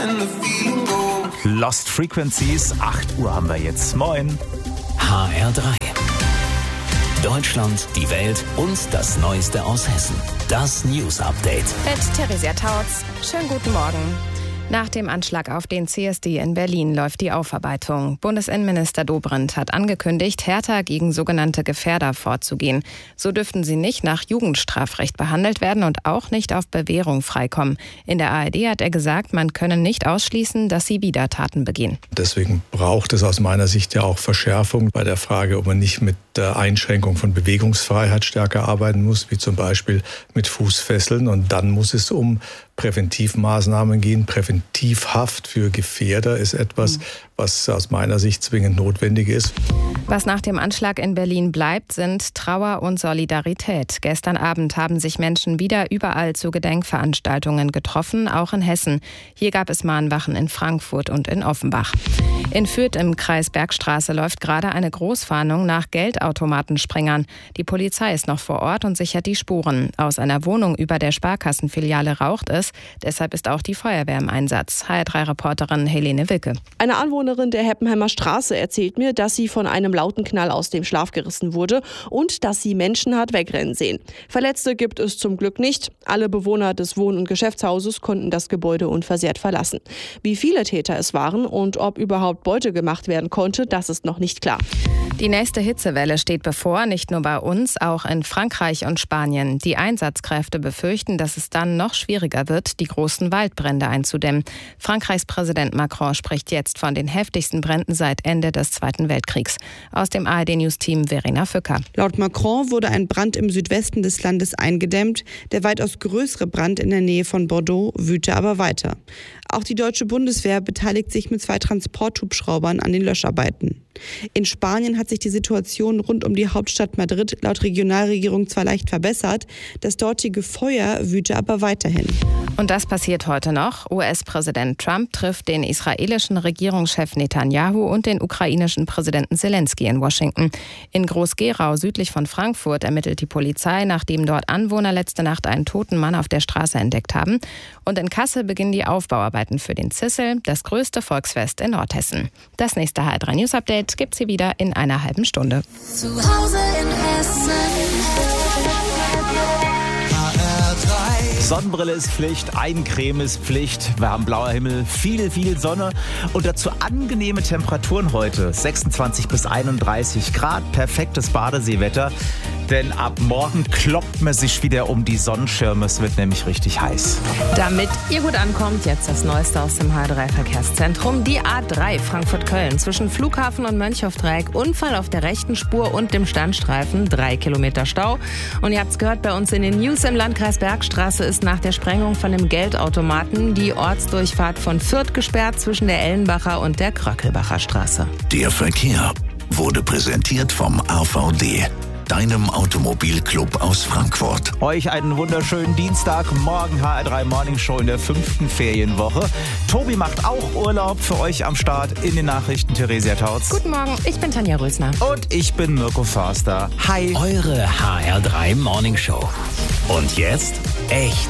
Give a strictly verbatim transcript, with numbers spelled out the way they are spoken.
Lost Frequencies, acht Uhr haben wir jetzt. Moin. H R drei. Deutschland, die Welt und das Neueste aus Hessen. Das News Update. Mit Theresia Tautz. Schönen guten Morgen. Nach dem Anschlag auf den C S D in Berlin läuft die Aufarbeitung. Bundesinnenminister Dobrindt hat angekündigt, härter gegen sogenannte Gefährder vorzugehen. So dürften sie nicht nach Jugendstrafrecht behandelt werden und auch nicht auf Bewährung freikommen. In der A R D hat er gesagt, man könne nicht ausschließen, dass sie wieder Taten begehen. Deswegen braucht es aus meiner Sicht ja auch Verschärfung bei der Frage, ob man nicht mit der Einschränkung von Bewegungsfreiheit stärker arbeiten muss, wie zum Beispiel mit Fußfesseln. Und dann muss es um Präventivmaßnahmen gehen. Präventivhaft für Gefährder ist etwas, was aus meiner Sicht zwingend notwendig ist. Was nach dem Anschlag in Berlin bleibt, sind Trauer und Solidarität. Gestern Abend haben sich Menschen wieder überall zu Gedenkveranstaltungen getroffen, auch in Hessen. Hier gab es Mahnwachen in Frankfurt und in Offenbach. In Fürth im Kreis Bergstraße läuft gerade eine Großfahndung nach Geldautomatensprengern. Die Polizei ist noch vor Ort und sichert die Spuren. Aus einer Wohnung über der Sparkassenfiliale raucht es. Deshalb ist auch die Feuerwehr im Einsatz. H R drei Reporterin Helene Wilke. Eine Anwohnerin der Heppenheimer Straße erzählt mir, dass sie von einem lauten Knall aus dem Schlaf gerissen wurde und dass sie Menschen hat wegrennen sehen. Verletzte gibt es zum Glück nicht. Alle Bewohner des Wohn- und Geschäftshauses konnten das Gebäude unversehrt verlassen. Wie viele Täter es waren und ob überhaupt Beute gemacht werden konnte, das ist noch nicht klar. Die nächste Hitzewelle steht bevor, nicht nur bei uns, auch in Frankreich und Spanien. Die Einsatzkräfte befürchten, dass es dann noch schwieriger wird, die großen Waldbrände einzudämmen. Frankreichs Präsident Macron spricht jetzt von den heftigsten Bränden seit Ende des Zweiten Weltkriegs. Aus dem A R D-News-Team Verena Fücker. Laut Macron wurde ein Brand im Südwesten des Landes eingedämmt. Der weitaus größere Brand in der Nähe von Bordeaux wüte aber weiter. Auch die deutsche Bundeswehr beteiligt sich mit zwei Transporthubschraubern an den Löscharbeiten. In Spanien hat sich die Situation rund um die Hauptstadt Madrid laut Regionalregierung zwar leicht verbessert, das dortige Feuer wüte aber weiterhin. Und das passiert heute noch. U S-Präsident Trump trifft den israelischen Regierungschef Netanyahu und den ukrainischen Präsidenten Zelensky in Washington. In Groß-Gerau südlich von Frankfurt ermittelt die Polizei, nachdem dort Anwohner letzte Nacht einen toten Mann auf der Straße entdeckt haben. Und in Kassel beginnen die Aufbauarbeiten für den Zissel, das größte Volksfest in Nordhessen. Das nächste H R drei News Update gibt's hier wieder in einer halben Stunde. Zu Hause in Hessen. Sonnenbrille ist Pflicht, Eincreme ist Pflicht, wir haben blauer Himmel, viel, viel Sonne und dazu angenehme Temperaturen heute, sechsundzwanzig bis einunddreißig Grad, perfektes Badeseewetter, denn ab morgen kloppt man sich wieder um die Sonnenschirme, es wird nämlich richtig heiß. Damit ihr gut ankommt, jetzt das Neueste aus dem H R drei Verkehrszentrum. Die A drei Frankfurt-Köln zwischen Flughafen und Mönchhofdreieck, Unfall auf der rechten Spur und dem Standstreifen, drei Kilometer Stau. Und ihr habt es gehört bei uns in den News, im Landkreis Bergstraße ist nach der Sprengung von dem Geldautomaten die Ortsdurchfahrt von Fürth gesperrt zwischen der Ellenbacher und der Kröckelbacher Straße. Der Verkehr wurde präsentiert vom A V D, deinem Automobilclub aus Frankfurt. Euch einen wunderschönen Dienstag, morgen H R drei Morning Show in der fünften Ferienwoche. Tobi macht auch Urlaub, für euch am Start in den Nachrichten Theresia Tautz. Guten Morgen, ich bin Tanja Rösner. Und ich bin Mirko Förster. Hi. Eure H R drei Morning Show. Und jetzt echt